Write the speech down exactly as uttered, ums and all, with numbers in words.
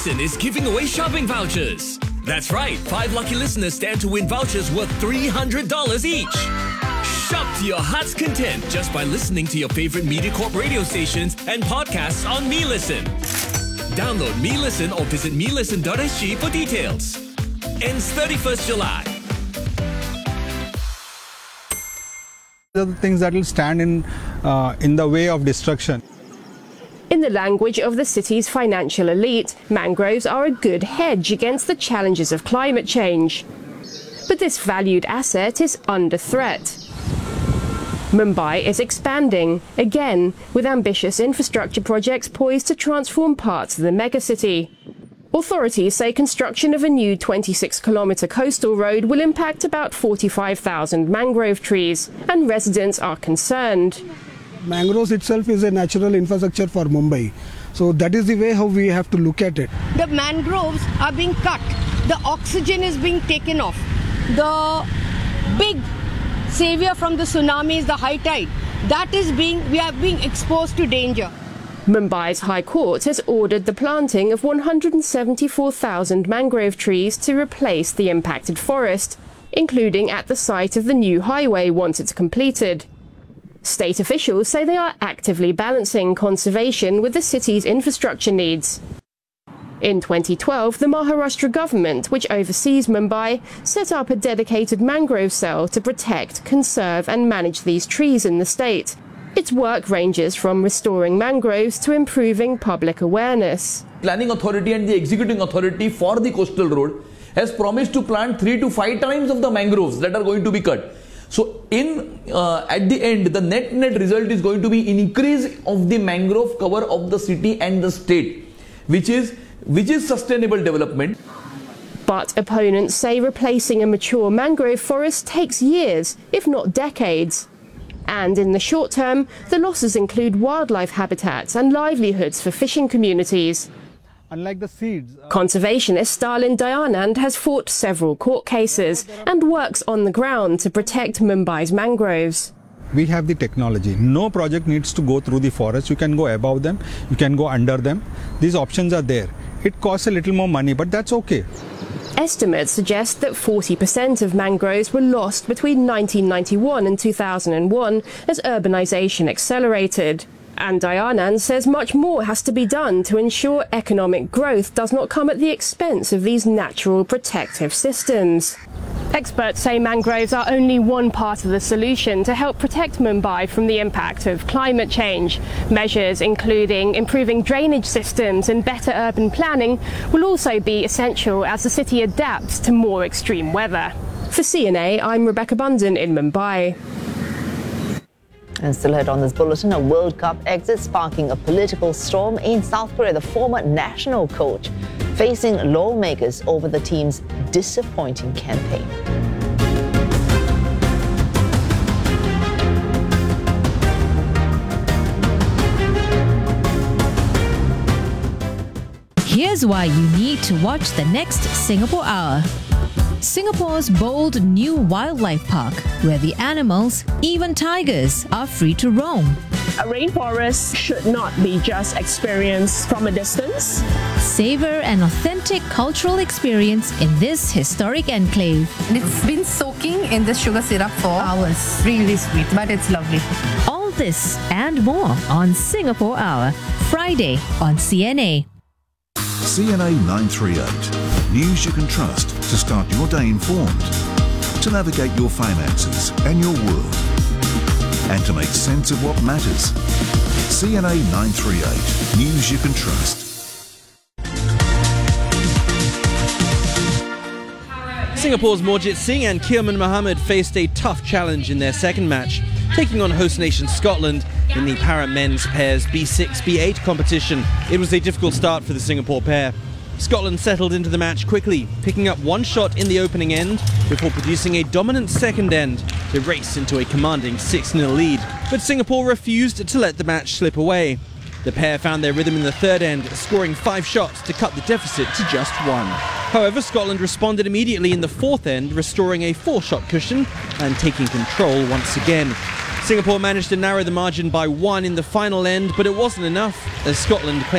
Listen is giving away shopping vouchers. That's right, five lucky listeners stand to win vouchers worth three hundred dollars each. Shop to your heart's content just by listening to your favorite MediaCorp radio stations and podcasts on MeListen. Download MeListen or visit me listen dot s g for details. Ends thirty-first July. The things that will stand in uh, in the way of destruction. In the language of the city's financial elite, mangroves are a good hedge against the challenges of climate change. But this valued asset is under threat. Mumbai is expanding, again, with ambitious infrastructure projects poised to transform parts of the megacity. Authorities say construction of a new twenty-six kilometre coastal road will impact about forty-five thousand mangrove trees, and residents are concerned. Mangroves itself is a natural infrastructure for Mumbai. So that is the way how we have to look at it. The mangroves are being cut. The oxygen is being taken off. The big savior from the tsunamis, the high tide, that is being, we are being exposed to danger. Mumbai's High Court has ordered the planting of one hundred seventy-four thousand mangrove trees to replace the impacted forest, including at the site of the new highway once it's completed. State officials say they are actively balancing conservation with the city's infrastructure needs. In twenty twelve, the Maharashtra government, which oversees Mumbai, set up a dedicated mangrove cell to protect, conserve and manage these trees in the state. Its work ranges from restoring mangroves to improving public awareness. Planning authority and the executing authority for the coastal road has promised to plant three to five times of the mangroves that are going to be cut. So in uh, at the end, the net net result is going to be an increase of the mangrove cover of the city and the state, which is which is sustainable development. But opponents say replacing a mature mangrove forest takes years, if not decades. And in the short term, the losses include wildlife habitats and livelihoods for fishing communities. Unlike the seeds, uh... conservationist Stalin Dayanand has fought several court cases and works on the ground to protect Mumbai's mangroves. We have the technology. No project needs to go through the forest. You can go above them, you can go under them. These options are there. It costs a little more money, but that's okay. Estimates suggest that forty percent of mangroves were lost between nineteen ninety-one and two thousand one as urbanization accelerated. And Dayanand says much more has to be done to ensure economic growth does not come at the expense of these natural protective systems. Experts say mangroves are only one part of the solution to help protect Mumbai from the impact of climate change. Measures including improving drainage systems and better urban planning will also be essential as the city adapts to more extreme weather. For C N A, I'm Rebecca Bunden in Mumbai. And still ahead on this bulletin, a World Cup exit sparking a political storm in South Korea. The former national coach facing lawmakers over the team's disappointing campaign. Here's why you need to watch the next Singapore Hour. Singapore's bold new wildlife park, where the animals, even tigers, are free to roam. A rainforest should not be just experienced from a distance. Savor an authentic cultural experience in this historic enclave. It's been soaking in the sugar syrup for hours. Really sweet, but it's lovely. All this and more on Singapore Hour, Friday on C N A. C N A nine thirty-eight. News you can trust to start your day informed, to navigate your finances and your world, and to make sense of what matters. C N A nine thirty-eight. News you can trust. Singapore's Morjit Singh and Kierman Mohammed faced a tough challenge in their second match, taking on host nation Scotland in the para men's pairs B six B eight competition. It was a difficult start for the Singapore pair. Scotland settled into the match quickly, picking up one shot in the opening end before producing a dominant second end to race into a commanding six nil lead. But Singapore refused to let the match slip away. The pair found their rhythm in the third end, scoring five shots to cut the deficit to just one. However, Scotland responded immediately in the fourth end, restoring a four-shot cushion and taking control once again. Singapore managed to narrow the margin by one in the final end, but it wasn't enough, as Scotland claimed